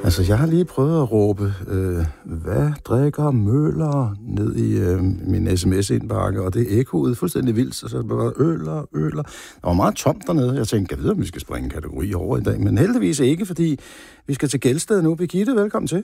Altså, jeg har lige prøvet at råbe, hvad drikker Møller ned i min sms-indbakke, og det ekkoede fuldstændig vildt, så det var øller. Der var meget tomt dernede. Jeg tænkte, jeg ved, om vi skal springe kategori over i dag, men heldigvis ikke, fordi vi skal til Gelsted nu. Birgitte, velkommen til.